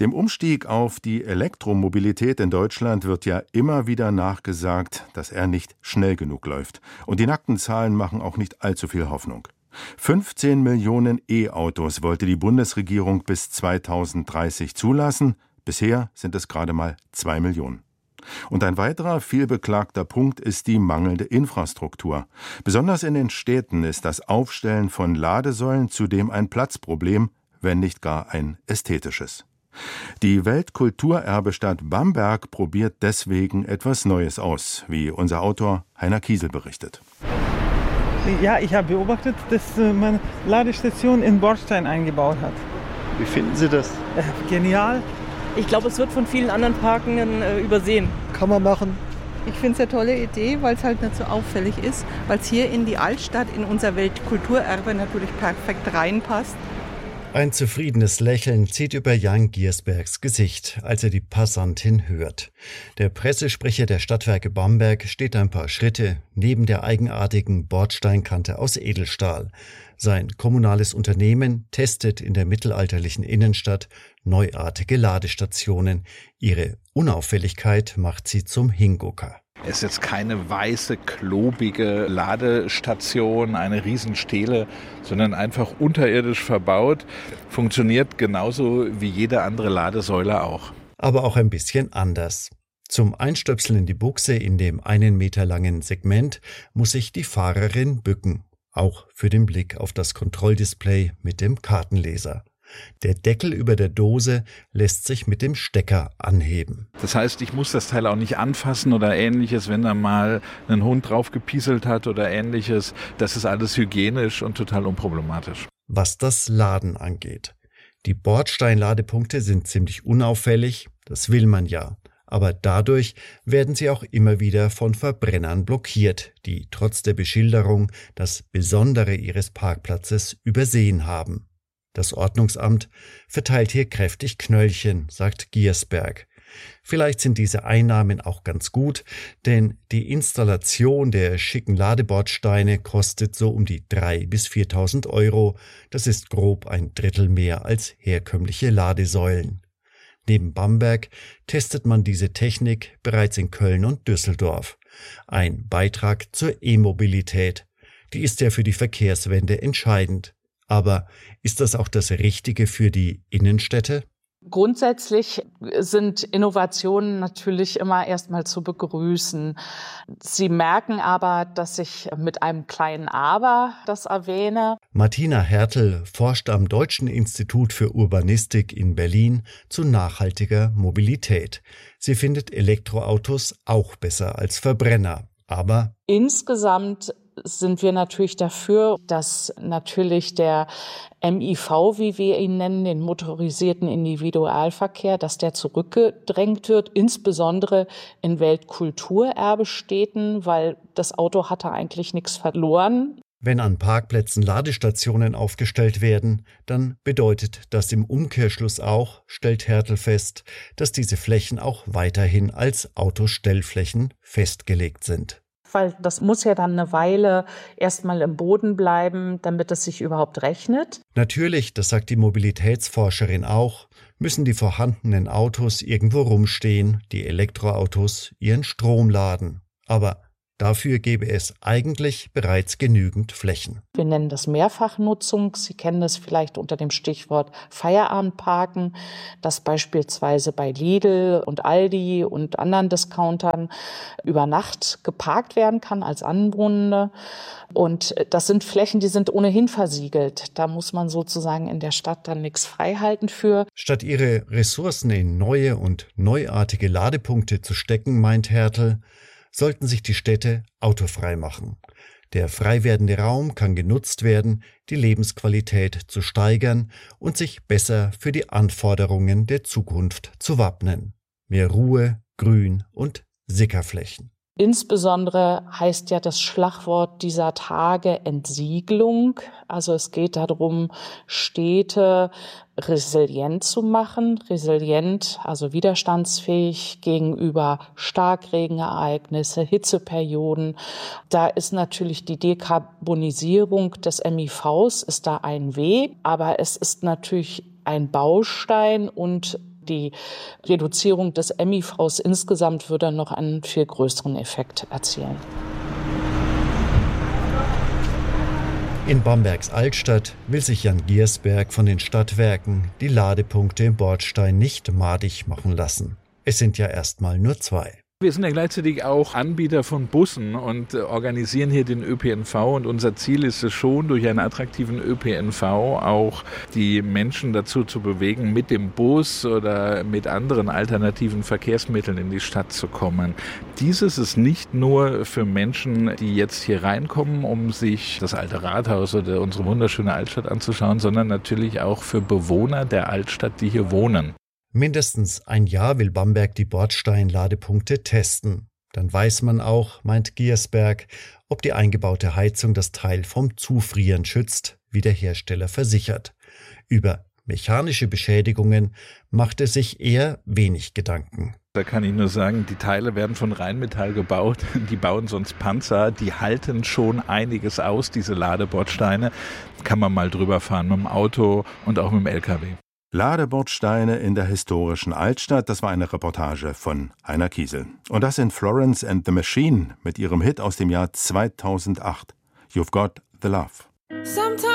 Dem Umstieg auf die Elektromobilität in Deutschland wird ja immer wieder nachgesagt, dass er nicht schnell genug läuft. Und die nackten Zahlen machen auch nicht allzu viel Hoffnung. 15 Millionen E-Autos wollte die Bundesregierung bis 2030 zulassen. Bisher sind es gerade mal 2 Millionen. Und ein weiterer vielbeklagter Punkt ist die mangelnde Infrastruktur. Besonders in den Städten ist das Aufstellen von Ladesäulen zudem ein Platzproblem, wenn nicht gar ein ästhetisches. Die Weltkulturerbestadt Bamberg probiert deswegen etwas Neues aus, wie unser Autor Heiner Kiesel berichtet. Ja, ich habe beobachtet, dass man Ladestationen in Bordstein eingebaut hat. Wie finden Sie das? Genial. Ich glaube, es wird von vielen anderen Parken übersehen. Kann man machen. Ich finde es eine tolle Idee, weil es halt nicht so auffällig ist, weil es hier in die Altstadt, in unser Weltkulturerbe natürlich perfekt reinpasst. Ein zufriedenes Lächeln zieht über Jan Giersbergs Gesicht, als er die Passantin hört. Der Pressesprecher der Stadtwerke Bamberg steht ein paar Schritte neben der eigenartigen Bordsteinkante aus Edelstahl. Sein kommunales Unternehmen testet in der mittelalterlichen Innenstadt neuartige Ladestationen. Ihre Unauffälligkeit macht sie zum Hingucker. Es ist jetzt keine weiße, klobige Ladestation, eine Riesenstele, sondern einfach unterirdisch verbaut. Funktioniert genauso wie jede andere Ladesäule auch. Aber auch ein bisschen anders. Zum Einstöpseln in die Buchse in dem 1 Meter langen Segment muss sich die Fahrerin bücken. Auch für den Blick auf das Kontrolldisplay mit dem Kartenleser. Der Deckel über der Dose lässt sich mit dem Stecker anheben. Das heißt, ich muss das Teil auch nicht anfassen oder Ähnliches, wenn da mal ein Hund drauf gepieselt hat oder Ähnliches. Das ist alles hygienisch und total unproblematisch. Was das Laden angeht. Die Bordsteinladepunkte sind ziemlich unauffällig, das will man ja. Aber dadurch werden sie auch immer wieder von Verbrennern blockiert, die trotz der Beschilderung das Besondere ihres Parkplatzes übersehen haben. Das Ordnungsamt verteilt hier kräftig Knöllchen, sagt Giersberg. Vielleicht sind diese Einnahmen auch ganz gut, denn die Installation der schicken Ladebordsteine kostet so um die 3.000 bis 4.000 Euro. Das ist grob ein Drittel mehr als herkömmliche Ladesäulen. Neben Bamberg testet man diese Technik bereits in Köln und Düsseldorf. Ein Beitrag zur E-Mobilität. Die ist ja für die Verkehrswende entscheidend. Aber ist das auch das Richtige für die Innenstädte? Grundsätzlich sind Innovationen natürlich immer erstmal zu begrüßen. Sie merken aber, dass ich mit einem kleinen Aber das erwähne. Martina Hertel forscht am Deutschen Institut für Urbanistik in Berlin zu nachhaltiger Mobilität. Sie findet Elektroautos auch besser als Verbrenner. Aber insgesamt sind wir natürlich dafür, dass natürlich der MIV, wie wir ihn nennen, den motorisierten Individualverkehr, dass der zurückgedrängt wird, insbesondere in Weltkulturerbestädten, weil das Auto hatte eigentlich nichts verloren. Wenn an Parkplätzen Ladestationen aufgestellt werden, dann bedeutet das im Umkehrschluss auch, stellt Hertel fest, dass diese Flächen auch weiterhin als Autostellflächen festgelegt sind. Weil das muss ja dann eine Weile erstmal im Boden bleiben, damit es sich überhaupt rechnet. Natürlich, das sagt die Mobilitätsforscherin auch, müssen die vorhandenen Autos irgendwo rumstehen, die Elektroautos ihren Strom laden. Aber dafür gäbe es eigentlich bereits genügend Flächen. Wir nennen das Mehrfachnutzung. Sie kennen das vielleicht unter dem Stichwort Feierabendparken, das beispielsweise bei Lidl und Aldi und anderen Discountern über Nacht geparkt werden kann als Anwohner. Und das sind Flächen, die sind ohnehin versiegelt. Da muss man sozusagen in der Stadt dann nichts freihalten für. Statt ihre Ressourcen in neue und neuartige Ladepunkte zu stecken, meint Hertel, sollten sich die Städte autofrei machen. Der frei werdende Raum kann genutzt werden, die Lebensqualität zu steigern und sich besser für die Anforderungen der Zukunft zu wappnen. Mehr Ruhe, Grün und Sickerflächen. Insbesondere heißt ja das Schlagwort dieser Tage Entsiegelung. Also es geht darum, Städte resilient zu machen. Resilient, also widerstandsfähig gegenüber Starkregenereignisse, Hitzeperioden. Da ist natürlich die Dekarbonisierung des MIVs ist da ein Weg, aber es ist natürlich ein Baustein und Die Reduzierung des MIVs insgesamt würde noch einen viel größeren Effekt erzielen. In Bambergs Altstadt will sich Jan Giersberg von den Stadtwerken die Ladepunkte im Bordstein nicht madig machen lassen. Es sind ja erstmal nur 2. Wir sind ja gleichzeitig auch Anbieter von Bussen und organisieren hier den ÖPNV. Und unser Ziel ist es schon, durch einen attraktiven ÖPNV auch die Menschen dazu zu bewegen, mit dem Bus oder mit anderen alternativen Verkehrsmitteln in die Stadt zu kommen. Dieses ist nicht nur für Menschen, die jetzt hier reinkommen, um sich das alte Rathaus oder unsere wunderschöne Altstadt anzuschauen, sondern natürlich auch für Bewohner der Altstadt, die hier wohnen. Mindestens ein Jahr will Bamberg die Bordstein-Ladepunkte testen. Dann weiß man auch, meint Giersberg, ob die eingebaute Heizung das Teil vom Zufrieren schützt, wie der Hersteller versichert. Über mechanische Beschädigungen macht er sich eher wenig Gedanken. Da kann ich nur sagen, die Teile werden von Rheinmetall gebaut. Die bauen sonst Panzer. Die halten schon einiges aus, diese Ladebordsteine. Kann man mal drüber fahren mit dem Auto und auch mit dem LKW. Ladebordsteine in der historischen Altstadt, das war eine Reportage von Heiner Kiesel. Und das sind Florence and the Machine mit ihrem Hit aus dem Jahr 2008, You've Got the Love.